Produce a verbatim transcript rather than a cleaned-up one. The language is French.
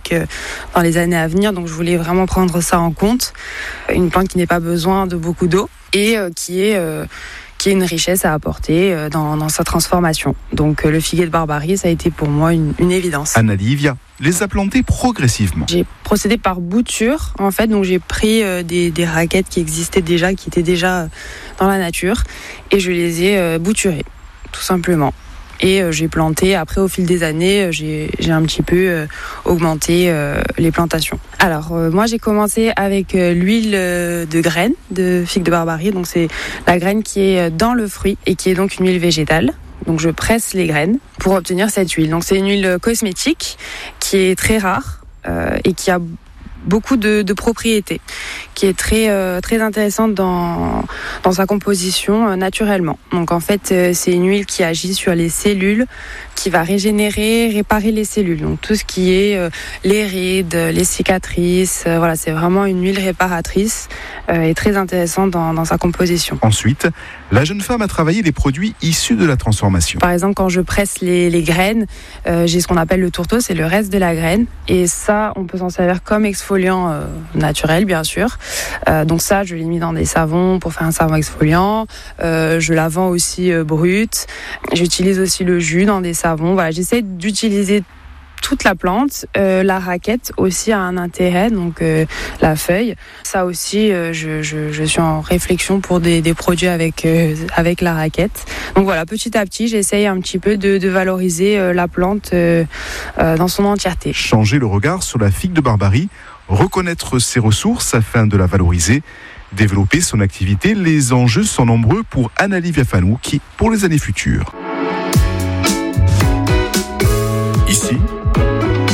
économique dans les années à venir. Donc je voulais vraiment prendre ça en compte. Une plante qui n'ait pas besoin de beaucoup d'eau et qui est... qui est une richesse à apporter dans, dans sa transformation. Donc le figuier de Barbarie, ça a été pour moi une, une évidence. Anna-Livia les a plantés progressivement. J'ai procédé par bouture, en fait, donc j'ai pris des, des raquettes qui existaient déjà, qui étaient déjà dans la nature, et je les ai bouturées, tout simplement. Et euh, j'ai planté, après au fil des années, j'ai, j'ai un petit peu euh, augmenté euh, les plantations. Alors euh, moi j'ai commencé avec euh, l'huile euh, de graine de figue de Barbarie, donc c'est la graine qui est dans le fruit et qui est donc une huile végétale. Donc je presse les graines pour obtenir cette huile. Donc c'est une huile cosmétique qui est très rare euh, et qui a beaucoup de, de propriétés, qui est très euh, très intéressante dans dans sa composition euh, naturellement. Donc en fait, euh, c'est une huile qui agit sur les cellules, qui va régénérer, réparer les cellules. Donc tout ce qui est euh, les rides, les cicatrices, euh, voilà, c'est vraiment une huile réparatrice euh, et très intéressante dans dans sa composition. Ensuite, la jeune femme a travaillé les produits issus de la transformation. Par exemple, quand je presse les les graines, euh, j'ai ce qu'on appelle le tourteau, c'est le reste de la graine, et ça, on peut s'en servir comme exfoliant Euh, naturel, bien sûr. Euh, donc ça, je l'ai mis dans des savons pour faire un savon exfoliant. Euh, je la vends aussi euh, brute. J'utilise aussi le jus dans des savons. Voilà, j'essaie d'utiliser toute la plante. Euh, la raquette aussi a un intérêt, donc euh, la feuille. Ça aussi, euh, je, je, je suis en réflexion pour des, des produits avec, euh, avec la raquette. Donc voilà, petit à petit, j'essaye un petit peu de, de valoriser euh, la plante euh, euh, dans son entièreté. Changer le regard sur la figue de Barbarie, reconnaître ses ressources afin de la valoriser, développer son activité, les enjeux sont nombreux pour Anna-Livia Fanou qui, pour les années futures. Ici,